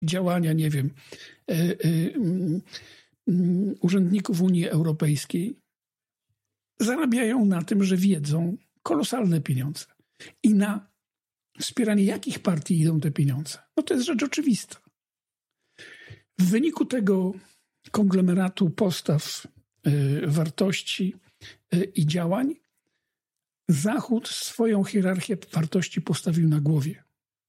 działania, nie wiem, urzędników Unii Europejskiej zarabiają na tym, że wiedzą kolosalne pieniądze. I na wspieranie jakich partii idą te pieniądze? No to jest rzecz oczywista. W wyniku tego konglomeratu postaw, wartości i działań Zachód swoją hierarchię wartości postawił na głowie.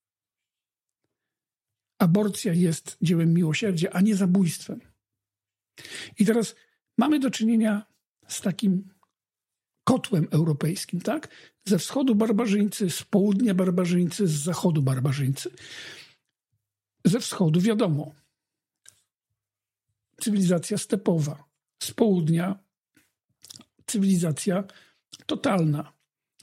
Aborcja jest dziełem miłosierdzia, a nie zabójstwem. I teraz mamy do czynienia z takim kotłem europejskim, tak? Ze wschodu barbarzyńcy, z południa barbarzyńcy, z zachodu barbarzyńcy. Ze wschodu wiadomo, cywilizacja stepowa. Z południa cywilizacja totalna.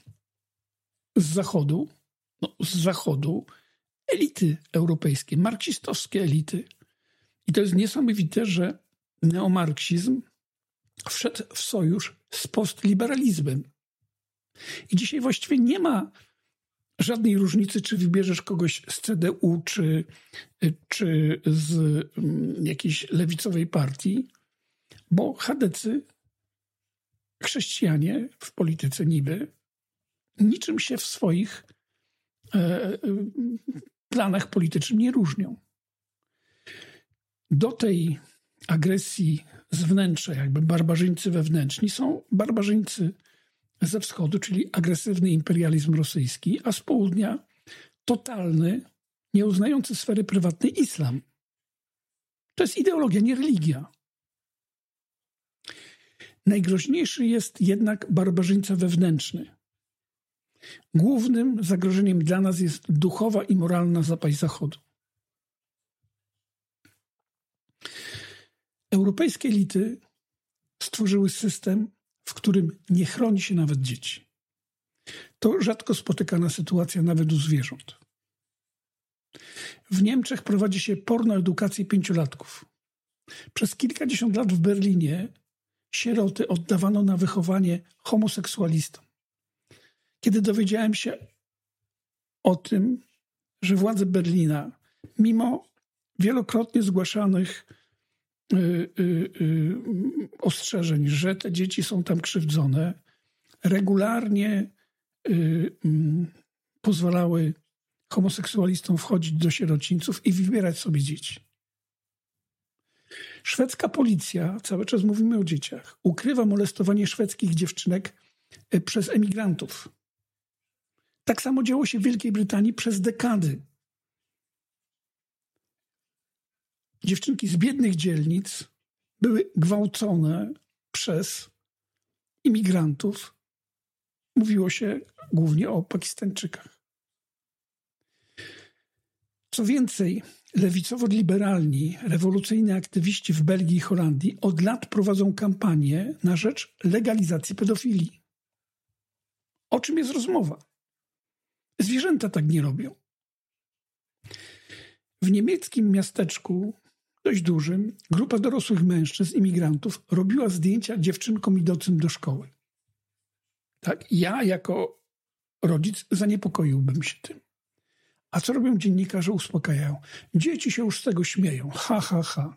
Z zachodu elity europejskie, marksistowskie elity. I to jest niesamowite, że neomarksizm wszedł w sojusz z postliberalizmem. I dzisiaj właściwie nie ma żadnej różnicy, czy wybierzesz kogoś z CDU, czy z jakiejś lewicowej partii, bo chadecy, chrześcijanie w polityce niby, niczym się w swoich planach politycznych nie różnią. Do tej agresji z wnętrza, jakby barbarzyńcy wewnętrzni, są barbarzyńcy ze wschodu, czyli agresywny imperializm rosyjski, a z południa totalny, nieuznający sfery prywatnej islam. To jest ideologia, nie religia. Najgroźniejszy jest jednak barbarzyńca wewnętrzny. Głównym zagrożeniem dla nas jest duchowa i moralna zapaść Zachodu. Europejskie elity stworzyły system, w którym nie chroni się nawet dzieci. To rzadko spotykana sytuacja nawet u zwierząt. W Niemczech prowadzi się pornoedukację 5-latków. Przez kilkadziesiąt lat w Berlinie sieroty oddawano na wychowanie homoseksualistom. Kiedy dowiedziałem się o tym, że władze Berlina, mimo wielokrotnie zgłaszanych ostrzeżeń, że te dzieci są tam krzywdzone, regularnie pozwalały homoseksualistom wchodzić do sierocińców i wybierać sobie dzieci. Szwedzka policja, cały czas mówimy o dzieciach, ukrywa molestowanie szwedzkich dziewczynek przez emigrantów. Tak samo działo się w Wielkiej Brytanii przez dekady. Dziewczynki z biednych dzielnic były gwałcone przez imigrantów. Mówiło się głównie o Pakistańczykach. Co więcej, lewicowo-liberalni, rewolucyjni aktywiści w Belgii i Holandii od lat prowadzą kampanię na rzecz legalizacji pedofilii. O czym jest rozmowa? Zwierzęta tak nie robią. W niemieckim miasteczku, dość dużym, grupa dorosłych mężczyzn, imigrantów, robiła zdjęcia dziewczynkom idącym do szkoły. Tak, ja jako rodzic zaniepokoiłbym się tym. A co robią dziennikarze? Uspokajają. Dzieci się już z tego śmieją. Ha, ha, ha.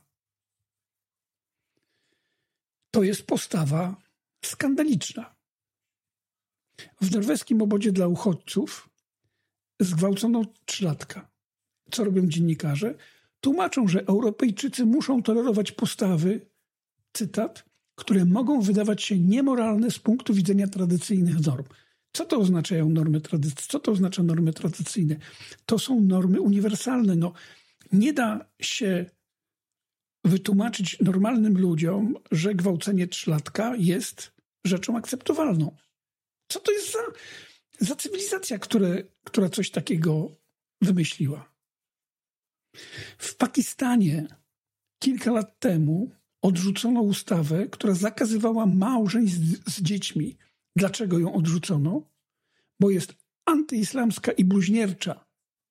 To jest postawa skandaliczna. W norweskim obozie dla uchodźców zgwałcono 3-latka. Co robią dziennikarze? Tłumaczą, że Europejczycy muszą tolerować postawy, cytat, które mogą wydawać się niemoralne z punktu widzenia tradycyjnych norm. Co to oznaczają normy tradycyjne? Co to oznacza normy tradycyjne? To są normy uniwersalne. No, nie da się wytłumaczyć normalnym ludziom, że gwałcenie 3-latka jest rzeczą akceptowalną. Co to jest za cywilizacja, która coś takiego wymyśliła? W Pakistanie kilka lat temu odrzucono ustawę, która zakazywała małżeństw z dziećmi. Dlaczego ją odrzucono? Bo jest antyislamska i bluźniercza.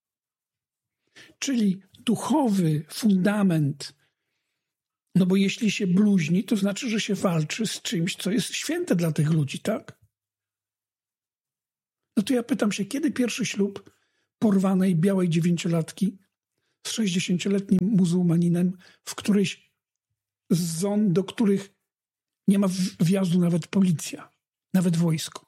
Czyli duchowy fundament. No bo jeśli się bluźni, to znaczy, że się walczy z czymś, co jest święte dla tych ludzi, tak? No to ja pytam się, kiedy pierwszy ślub porwanej białej 9-latki z 60-letnim muzułmaninem w którejś z zon, do których nie ma wjazdu nawet policja, nawet wojsko.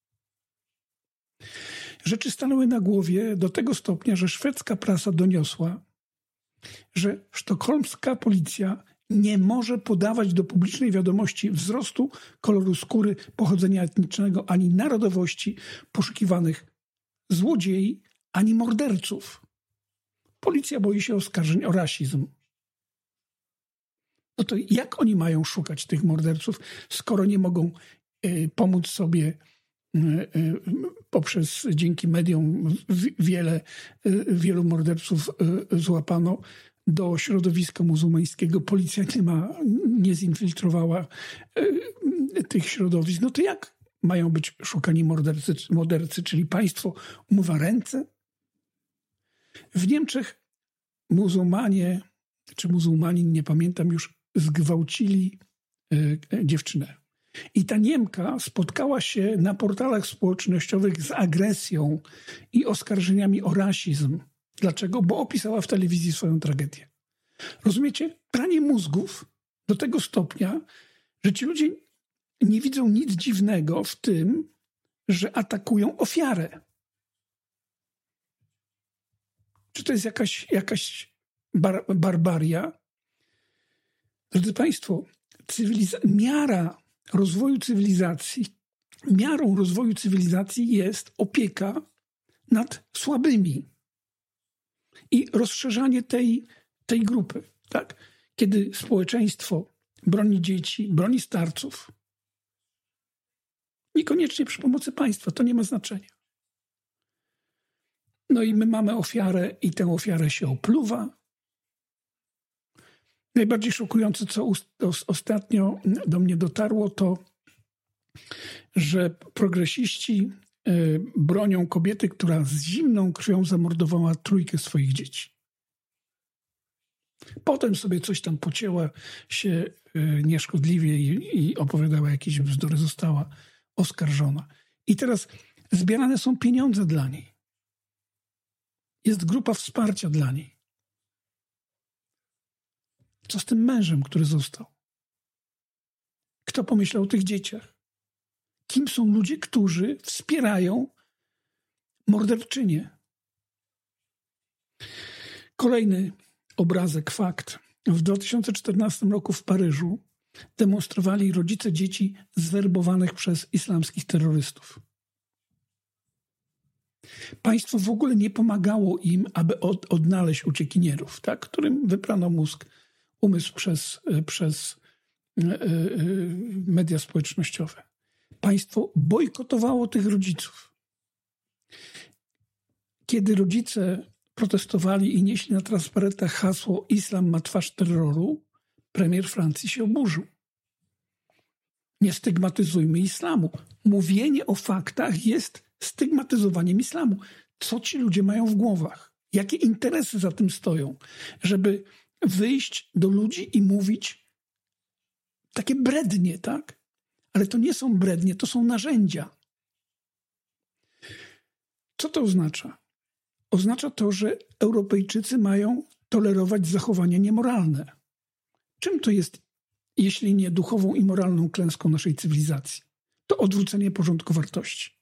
Rzeczy stanęły na głowie do tego stopnia, że szwedzka prasa doniosła, że sztokholmska policja nie może podawać do publicznej wiadomości wzrostu koloru skóry, pochodzenia etnicznego ani narodowości poszukiwanych złodziei ani morderców. Policja boi się oskarżeń o rasizm. No to jak oni mają szukać tych morderców, skoro nie mogą pomóc sobie poprzez, dzięki mediom wielu morderców złapano do środowiska muzułmańskiego. Policja nie zinfiltrowała tych środowisk. No to jak mają być szukani mordercy, czyli państwo umywa ręce? W Niemczech muzułmanie, czy muzułmanin, nie pamiętam już, zgwałcili dziewczynę. I ta Niemka spotkała się na portalach społecznościowych z agresją i oskarżeniami o rasizm. Dlaczego? Bo opisała w telewizji swoją tragedię. Rozumiecie? Pranie mózgów do tego stopnia, że ci ludzie nie widzą nic dziwnego w tym, że atakują ofiarę. Czy to jest jakaś barbaria? Drodzy Państwo, miarą rozwoju cywilizacji jest opieka nad słabymi i rozszerzanie tej grupy. Tak? Kiedy społeczeństwo broni dzieci, broni starców, niekoniecznie przy pomocy państwa, to nie ma znaczenia. No i my mamy ofiarę i tę ofiarę się opluwa. Najbardziej szokujące, co ostatnio do mnie dotarło, to, że progresiści bronią kobiety, która z zimną krwią zamordowała 3 swoich dzieci. Potem sobie coś tam pocięła się nieszkodliwie i opowiadała jakieś bzdury, została oskarżona. I teraz zbierane są pieniądze dla niej. Jest grupa wsparcia dla niej. Co z tym mężem, który został? Kto pomyślał o tych dzieciach? Kim są ludzie, którzy wspierają morderczynię? Kolejny obrazek, fakt. W 2014 roku w Paryżu demonstrowali rodzice dzieci zwerbowanych przez islamskich terrorystów. Państwo w ogóle nie pomagało im, aby odnaleźć uciekinierów, tak? Którym wyprano umysł przez media społecznościowe. Państwo bojkotowało tych rodziców. Kiedy rodzice protestowali i nieśli na transparentach hasło „Islam ma twarz terroru”, premier Francji się oburzył. Nie stygmatyzujmy islamu. Mówienie o faktach jest stygmatyzowaniem islamu. Co ci ludzie mają w głowach? Jakie interesy za tym stoją? Żeby wyjść do ludzi i mówić takie brednie, tak? Ale to nie są brednie, to są narzędzia. Co to oznacza? Oznacza to, że Europejczycy mają tolerować zachowania niemoralne. Czym to jest, jeśli nie duchową i moralną klęską naszej cywilizacji? To odwrócenie porządku wartości.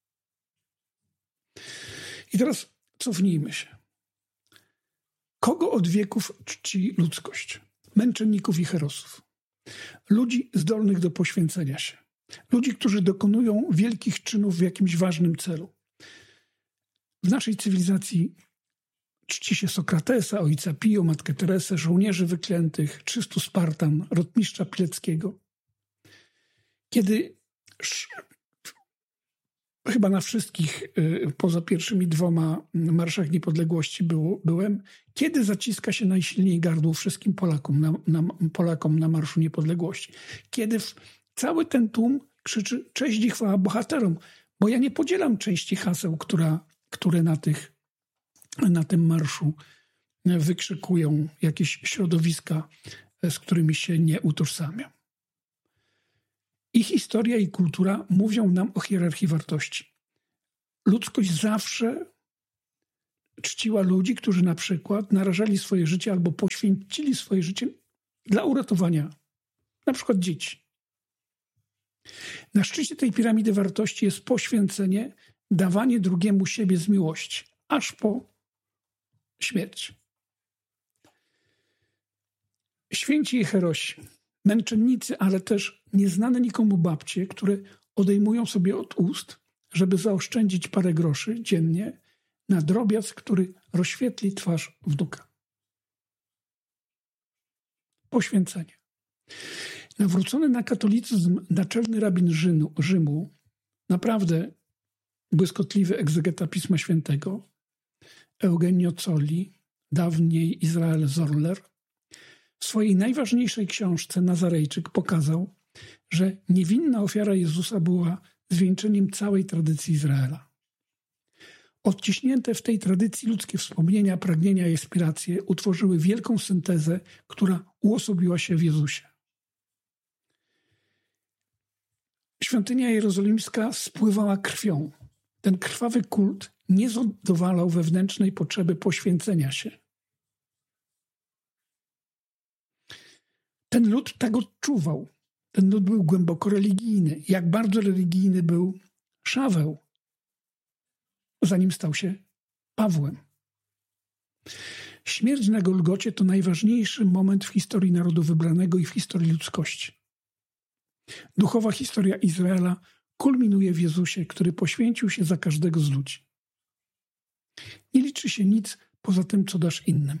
I teraz cofnijmy się. Kogo od wieków czci ludzkość? Męczenników i herosów. Ludzi zdolnych do poświęcenia się. Ludzi, którzy dokonują wielkich czynów w jakimś ważnym celu. W naszej cywilizacji czci się Sokratesa, ojca Pio, matkę Teresę, żołnierzy wyklętych, 300 Spartan, rotmistrza Pileckiego. Kiedy chyba na wszystkich, poza pierwszymi 2 marszach niepodległości byłem, kiedy zaciska się najsilniej gardło wszystkim Polakom na Marszu Niepodległości. Kiedy cały ten tłum krzyczy cześć i chwała bohaterom, bo ja nie podzielam części haseł, które na tym marszu wykrzykują jakieś środowiska, z którymi się nie utożsamiam. I historia i kultura mówią nam o hierarchii wartości. Ludzkość zawsze czciła ludzi, którzy na przykład narażali swoje życie albo poświęcili swoje życie dla uratowania na przykład dzieci. Na szczycie tej piramidy wartości jest poświęcenie, dawanie drugiemu siebie z miłości, aż po śmierć. Święci i herosi, męczennicy, ale też nieznane nikomu babcie, które odejmują sobie od ust, żeby zaoszczędzić parę groszy dziennie na drobiazg, który rozświetli twarz wnuka. Poświęcenie. Nawrócony na katolicyzm naczelny rabin Rzymu, naprawdę błyskotliwy egzegeta Pisma Świętego, Eugenio Zolli, dawniej Israel Zorler, w swojej najważniejszej książce Nazarejczyk pokazał, że niewinna ofiara Jezusa była zwieńczeniem całej tradycji Izraela. Odciśnięte w tej tradycji ludzkie wspomnienia, pragnienia i aspiracje utworzyły wielką syntezę, która uosobiła się w Jezusie. Świątynia jerozolimska spływała krwią. Ten krwawy kult nie zadowalał wewnętrznej potrzeby poświęcenia się. Ten lud tak odczuwał. Ten lud był głęboko religijny. Jak bardzo religijny był Szaweł, zanim stał się Pawłem. Śmierć na Golgocie to najważniejszy moment w historii narodu wybranego i w historii ludzkości. Duchowa historia Izraela kulminuje w Jezusie, który poświęcił się za każdego z ludzi. Nie liczy się nic poza tym, co dasz innym.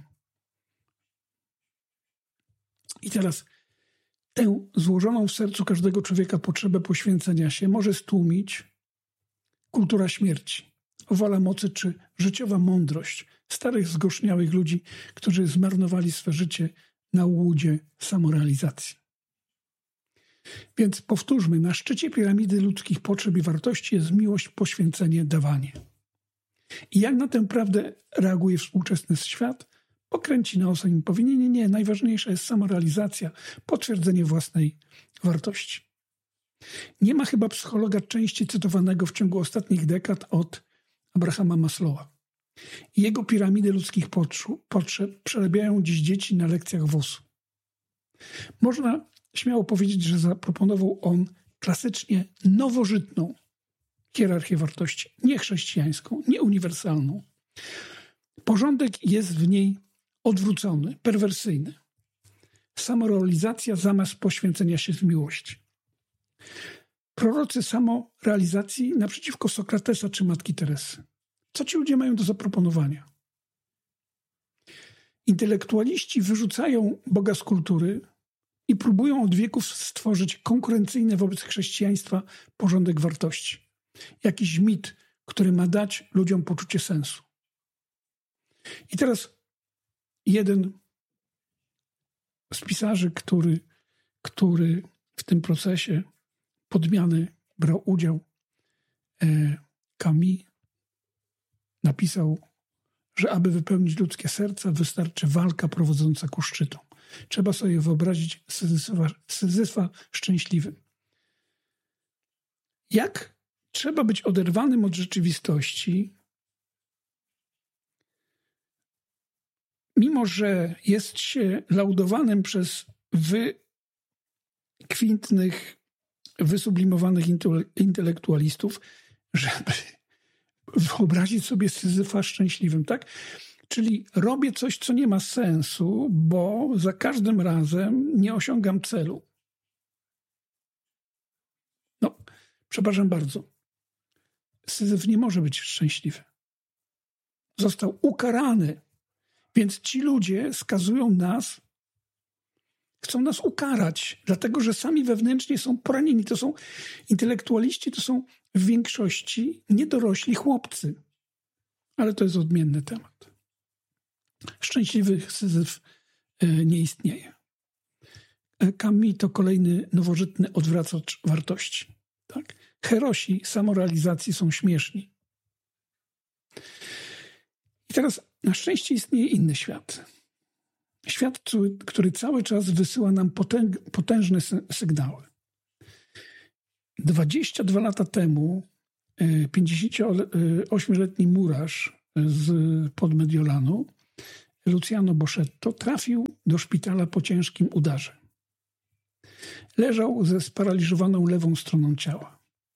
I teraz tę złożoną w sercu każdego człowieka potrzebę poświęcenia się może stłumić kultura śmierci, wola mocy czy życiowa mądrość starych, zgorzkniałych ludzi, którzy zmarnowali swe życie na łudzie samorealizacji. Więc powtórzmy, na szczycie piramidy ludzkich potrzeb i wartości jest miłość, poświęcenie, dawanie. I jak na tę prawdę reaguje współczesny świat? Pokręci nosem i powie, nie, najważniejsza jest samorealizacja, potwierdzenie własnej wartości. Nie ma chyba psychologa częściej cytowanego w ciągu ostatnich dekad od Abrahama Maslowa. Jego piramidy ludzkich potrzeb przerabiają dziś dzieci na lekcjach WOS-u. Można śmiało powiedzieć, że zaproponował on klasycznie nowożytną hierarchię wartości, nie chrześcijańską, nie uniwersalną. Porządek jest w niej odwrócony, perwersyjny. Samorealizacja zamiast poświęcenia się z miłości. Prorocy samorealizacji naprzeciwko Sokratesa czy Matki Teresy. Co ci ludzie mają do zaproponowania? Intelektualiści wyrzucają Boga z kultury i próbują od wieków stworzyć konkurencyjny wobec chrześcijaństwa porządek wartości. Jakiś mit, który ma dać ludziom poczucie sensu. I teraz jeden z pisarzy, który w tym procesie podmiany brał udział, Camus, napisał, że aby wypełnić ludzkie serca, wystarczy walka prowadząca ku szczytom. Trzeba sobie wyobrazić Syzyfa szczęśliwym. Jak trzeba być oderwanym od rzeczywistości, mimo że jest się laudowanym przez wykwintnych, wysublimowanych intelektualistów, żeby wyobrazić sobie Syzyfa szczęśliwym, tak? Czyli robię coś, co nie ma sensu, bo za każdym razem nie osiągam celu. No, przepraszam bardzo. Syzyf nie może być szczęśliwy. Został ukarany. Więc ci ludzie skazują nas, chcą nas ukarać, dlatego że sami wewnętrznie są poranieni. To są intelektualiści, to są w większości niedorośli chłopcy. Ale to jest odmienny temat. Szczęśliwy Syzyf nie istnieje. Camus to kolejny nowożytny odwracacz wartości. Tak? Herosi samorealizacji są śmieszni. I teraz na szczęście istnieje inny świat. Świat, który cały czas wysyła nam potężne sygnały. 22 lata temu 58-letni murarz pod Mediolanu, Luciano Boschetto, trafił do szpitala po ciężkim udarze. Leżał ze sparaliżowaną lewą stroną ciała.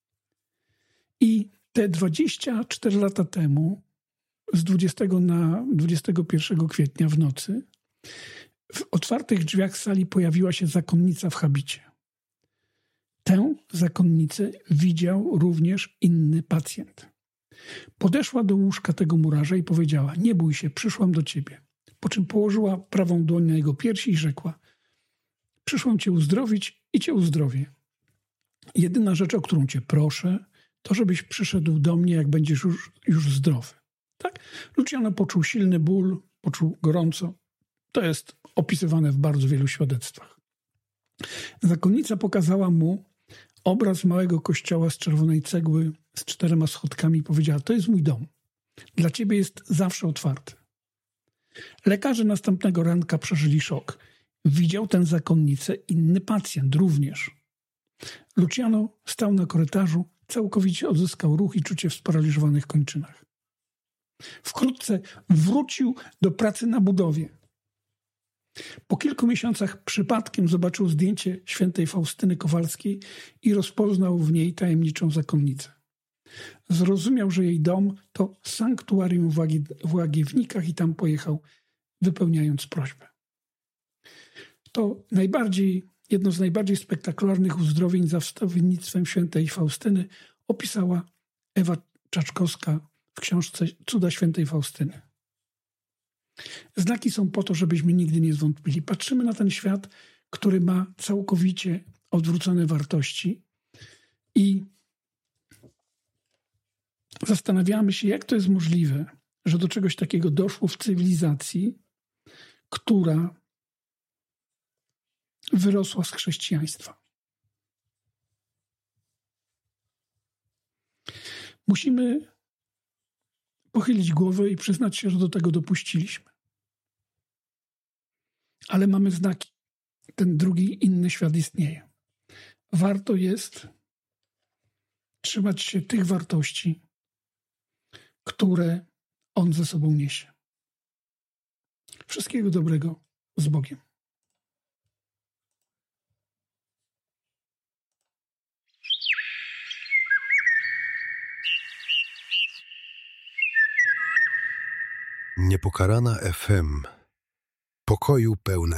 I te 24 lata temu, z 20 na 21 kwietnia w nocy, w otwartych drzwiach sali pojawiła się zakonnica w habicie. Tę zakonnicę widział również inny pacjent. Podeszła do łóżka tego murarza i powiedziała: nie bój się, przyszłam do ciebie. Po czym położyła prawą dłoń na jego piersi i rzekła: przyszłam cię uzdrowić i cię uzdrowię. Jedyna rzecz, o którą cię proszę, to żebyś przyszedł do mnie, jak będziesz już zdrowy. Tak? Luciano poczuł silny ból, poczuł gorąco. To jest opisywane w bardzo wielu świadectwach. Zakonnica pokazała mu obraz małego kościoła z czerwonej cegły z 4 schodkami i powiedziała: to jest mój dom. Dla ciebie jest zawsze otwarty. Lekarze następnego ranka przeżyli szok. Widział tę zakonnicę inny pacjent również. Luciano stał na korytarzu, całkowicie odzyskał ruch i czucie w sparaliżowanych kończynach. Wkrótce wrócił do pracy na budowie. Po kilku miesiącach przypadkiem zobaczył zdjęcie świętej Faustyny Kowalskiej i rozpoznał w niej tajemniczą zakonnicę. Zrozumiał, że jej dom to sanktuarium w Łagiewnikach i tam pojechał, wypełniając prośbę. To jedno z najbardziej spektakularnych uzdrowień za wstawiennictwem świętej Faustyny opisała Ewa Czaczkowska w książce Cuda świętej Faustyny. Znaki są po to, żebyśmy nigdy nie zwątpili. Patrzymy na ten świat, który ma całkowicie odwrócone wartości i zastanawiamy się, jak to jest możliwe, że do czegoś takiego doszło w cywilizacji, która wyrosła z chrześcijaństwa. Musimy pochylić głowę i przyznać się, że do tego dopuściliśmy. Ale mamy znaki. Ten drugi, inny świat istnieje. Warto jest trzymać się tych wartości, które on ze sobą niesie. Wszystkiego dobrego, z Bogiem. Niepokalana FM. Pokoju pełne